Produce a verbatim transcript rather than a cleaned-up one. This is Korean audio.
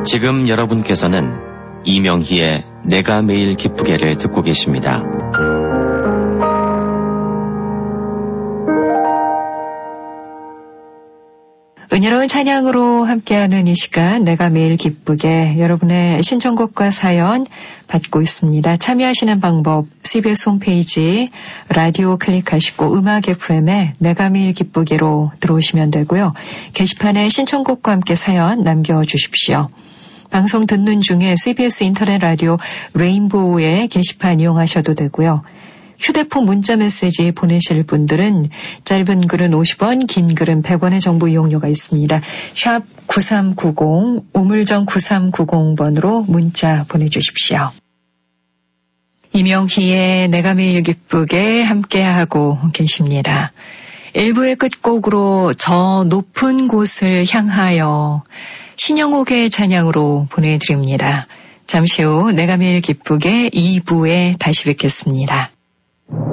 지금 여러분께서는 이명희의 내가 매일 기쁘게를 듣고 계십니다. 은혜로운 찬양으로 함께하는 이 시간 내가 매일 기쁘게 여러분의 신청곡과 사연 받고 있습니다. 참여하시는 방법 씨비에스 홈페이지 라디오 클릭하시고 음악 에프엠에 내가 매일 기쁘게로 들어오시면 되고요. 게시판에 신청곡과 함께 사연 남겨주십시오. 방송 듣는 중에 씨비에스 인터넷 라디오 레인보우의 게시판 이용하셔도 되고요. 휴대폰 문자 메시지 보내실 분들은 짧은 글은 오십 원, 긴 글은 백 원의 정보 이용료가 있습니다. 샵 구삼구공, 우물정 구삼구공 번으로 문자 보내주십시오. 이명희의 내가 매일 기쁘게 함께하고 계십니다. 일 부의 끝곡으로 저 높은 곳을 향하여 신영옥의 찬양으로 보내드립니다. 잠시 후 내가 매일 기쁘게 이 부에 다시 뵙겠습니다.